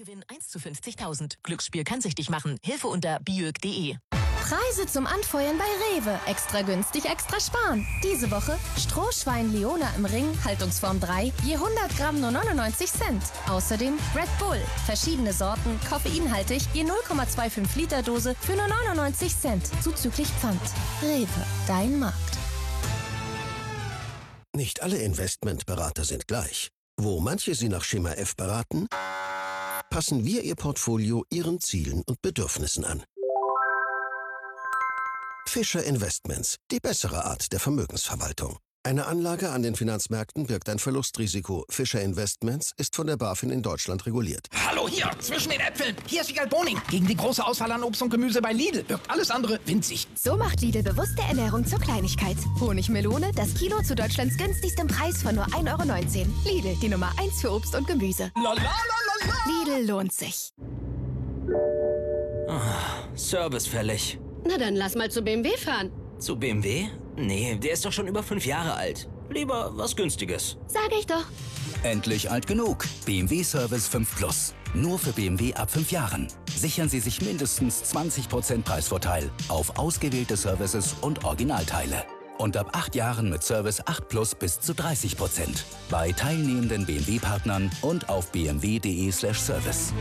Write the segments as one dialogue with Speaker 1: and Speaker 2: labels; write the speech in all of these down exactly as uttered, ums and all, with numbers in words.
Speaker 1: Gewinn eins zu fünfzigtausend. Glücksspiel kann süchtig machen. Hilfe unter biög punkt de.
Speaker 2: Preise zum Anfeuern bei Rewe. Extra günstig, extra sparen. Diese Woche Strohschwein Leona im Ring, Haltungsform drei, je hundert Gramm nur neunundneunzig Cent. Außerdem Red Bull, verschiedene Sorten, koffeinhaltig, je null Komma fünfundzwanzig Liter Dose für nur neunundneunzig Cent. Zuzüglich Pfand. Rewe, dein Markt.
Speaker 3: Nicht alle Investmentberater sind gleich. Wo manche Sie nach Schema F beraten, passen wir Ihr Portfolio Ihren Zielen und Bedürfnissen an. Fischer Investments, die bessere Art der Vermögensverwaltung. Eine Anlage an den Finanzmärkten birgt ein Verlustrisiko. Fischer Investments ist von der BaFin in Deutschland reguliert.
Speaker 4: Hallo hier, zwischen den Äpfeln. Hier ist Wiegald Boning. Gegen die große Auswahl an Obst und Gemüse bei Lidl wirkt alles andere winzig.
Speaker 2: So macht Lidl bewusste Ernährung zur Kleinigkeit. Honigmelone, das Kilo zu Deutschlands günstigstem Preis von nur ein Euro neunzehn. Lidl, die Nummer eins für Obst und Gemüse.
Speaker 4: La, la, la, la, la.
Speaker 2: Lidl lohnt sich.
Speaker 5: Oh, Service fällig.
Speaker 6: Na dann lass mal zu B M W fahren.
Speaker 5: Zu B M W? Nee, der ist doch schon über fünf Jahre alt. Lieber was Günstiges.
Speaker 6: Sag ich doch.
Speaker 7: Endlich alt genug. B M W Service fünf Plus. Nur für B M W ab fünf Jahren. Sichern Sie sich mindestens zwanzig Prozent Preisvorteil auf ausgewählte Services und Originalteile. Und ab acht Jahren mit Service acht Plus bis zu dreißig Prozent. Bei teilnehmenden B M W-Partnern und auf b m w punkt de slash service.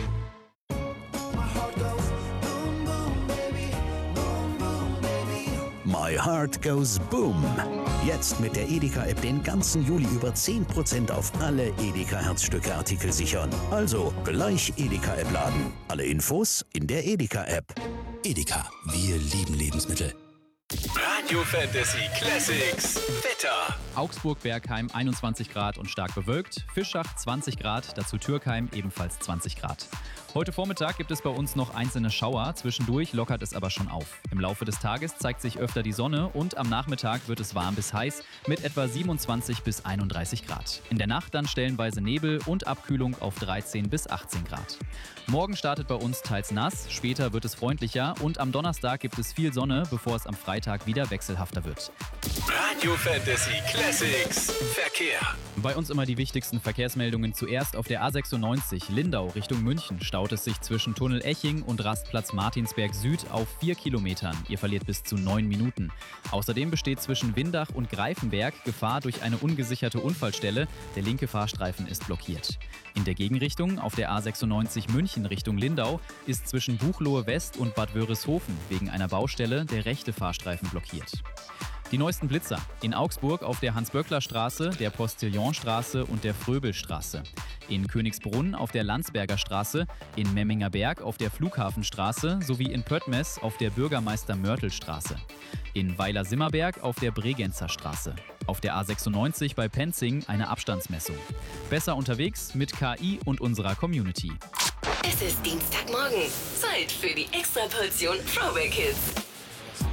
Speaker 8: My Heart Goes Boom. Jetzt mit der Edeka-App den ganzen Juli über zehn Prozent auf alle Edeka-Herzstücke-Artikel sichern. Also gleich Edeka-App laden. Alle Infos in der Edeka-App.
Speaker 9: Edeka, wir lieben Lebensmittel.
Speaker 10: Radio Fantasy Classics Wetter.
Speaker 11: Augsburg-Bergheim einundzwanzig Grad und stark bewölkt. Fischach zwanzig Grad, dazu Türkheim ebenfalls zwanzig Grad. Heute Vormittag gibt es bei uns noch einzelne Schauer, zwischendurch lockert es aber schon auf. Im Laufe des Tages zeigt sich öfter die Sonne und am Nachmittag wird es warm bis heiß mit etwa siebenundzwanzig bis einunddreißig Grad. In der Nacht dann stellenweise Nebel und Abkühlung auf dreizehn bis achtzehn Grad. Morgen startet bei uns teils nass, später wird es freundlicher und am Donnerstag gibt es viel Sonne, bevor es am Freitag wieder wechselhafter wird.
Speaker 10: Radio Fantasy Classics Verkehr.
Speaker 11: Bei uns immer die wichtigsten Verkehrsmeldungen. Zuerst auf der A sechsundneunzig Lindau Richtung München staut es sich zwischen Tunnel Eching und Rastplatz Martinsberg Süd auf vier Kilometern. Ihr verliert bis zu neun Minuten. Außerdem besteht zwischen Windach und Greifenberg Gefahr durch eine ungesicherte Unfallstelle. Der linke Fahrstreifen ist blockiert. In der Gegenrichtung auf der A sechsundneunzig München Richtung Lindau ist zwischen Buchloe West und Bad Wörishofen wegen einer Baustelle der rechte Fahrstreifen blockiert. Die neuesten Blitzer. In Augsburg auf der Hans-Böckler-Straße, der Postillonstraße und der Fröbelstraße. In Königsbrunn auf der Landsberger Straße, in Memminger Berg auf der Flughafenstraße sowie in Pöttmes auf der Bürgermeister-Mörtel-Straße. In Weiler-Simmerberg auf der Bregenzer Straße. Auf der A sechsundneunzig bei Penzing eine Abstandsmessung. Besser unterwegs mit K I und unserer Community.
Speaker 12: Es ist Dienstagmorgen. Zeit für die Extraportion Throwback Hits.